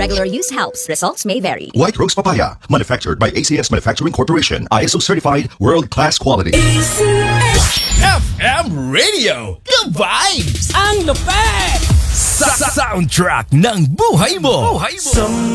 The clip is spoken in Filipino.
Regular use helps. Results may vary. White Rose Papaya, manufactured by ACS Manufacturing Corporation. ISO certified, world-class quality. FM Radio, the vibes, Ang lupet! soundtrack ng buhay mo.